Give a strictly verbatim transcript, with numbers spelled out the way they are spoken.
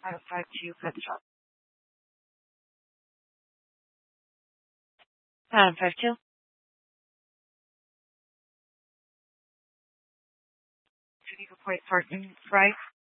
Five five two pet shop. Um, five two. Geneva Point Parking, right?